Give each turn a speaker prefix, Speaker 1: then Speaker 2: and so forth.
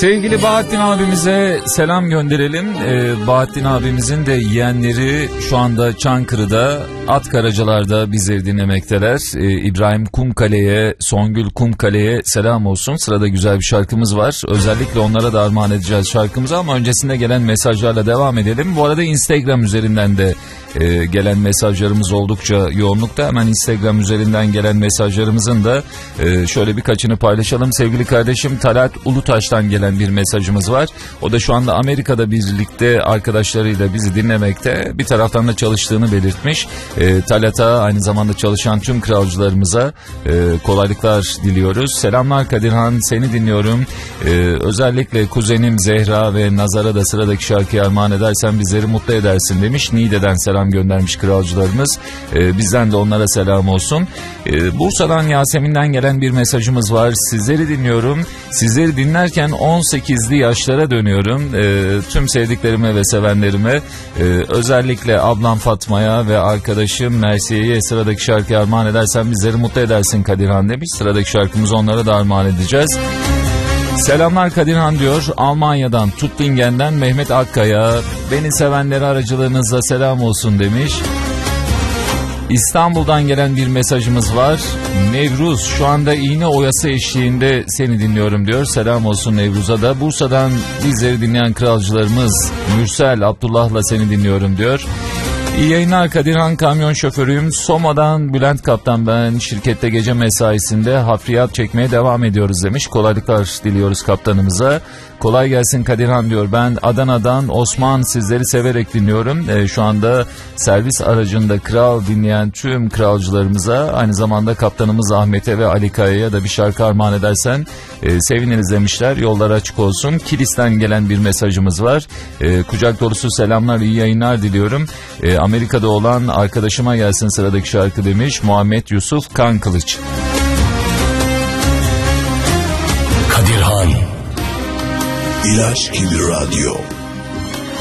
Speaker 1: Sevgili Bahattin abimize selam gönderelim. Bahattin abimizin de yeğenleri şu anda Çankırı'da, Atkaracalar'da bizleri dinlemekteler. İbrahim Kumkale'ye, Songül Kumkale'ye selam olsun. Sırada güzel bir şarkımız var. Özellikle onlara da armağan edeceğiz şarkımızı ama öncesinde gelen mesajlarla devam edelim. Bu arada Instagram üzerinden de gelen mesajlarımız oldukça yoğunlukta. Hemen Instagram üzerinden gelen mesajlarımızın da şöyle birkaçını paylaşalım. Sevgili kardeşim Talat Ulutaş'tan gelen bir mesajımız var. O da şu anda Amerika'da birlikte arkadaşlarıyla bizi dinlemekte. Bir taraftan da çalıştığını belirtmiş. Talat'a, aynı zamanda çalışan tüm kralcılarımıza kolaylıklar diliyoruz. Selamlar Kadirhan, seni dinliyorum. Özellikle kuzenim Zehra ve Nazar'a da sıradaki şarkıyı armağan edersen bizleri mutlu edersin demiş. Niğde'den selam göndermiş kralcılarımız. Bizden de onlara selam olsun. Bursa'dan Yasemin'den gelen bir mesajımız var. Sizleri dinliyorum. Sizleri dinlerken 18'li yaşlara dönüyorum. Tüm sevdiklerime ve sevenlerime, özellikle ablam Fatma'ya ve arkadaşım Mersiye'ye sıradaki şarkıyı armağan edersen bizleri mutlu edersin Kadirhan demiş. Sıradaki şarkımızı onlara da armağan edeceğiz. Selamlar Kadirhan diyor. Almanya'dan Tuttingen'den Mehmet Akkaya, beni sevenlere aracılığınızla selam olsun demiş. İstanbul'dan gelen bir mesajımız var. Nevruz, şu anda iğne oyası eşliğinde seni dinliyorum diyor. Selam olsun Nevruz'a da. Bursa'dan bizleri dinleyen kralcılarımız Mürsel Abdullah'la seni dinliyorum diyor. İyi yayınlar Kadirhan, kamyon şoförüyüm. Soma'dan Bülent Kaptan ben. Şirkette gece mesaisinde hafriyat çekmeye devam ediyoruz demiş. Kolaylıklar diliyoruz kaptanımıza. Kolay gelsin Kadirhan diyor. Ben Adana'dan Osman, sizleri severek dinliyorum. Şu anda servis aracında kral dinleyen tüm kralcılarımıza, aynı zamanda kaptanımız Ahmet'e ve Ali Kaya'ya da bir şarkı armağan edersen seviniriz demişler. Yollar açık olsun. Kilis'ten gelen bir mesajımız var. Kucak dolusu selamlar, iyi yayınlar diliyorum. Amerika'da olan arkadaşıma gelsin sıradaki şarkı demiş Muhammed Yusuf Kankılıç.
Speaker 2: Kadirhan İlaç gibi radyo.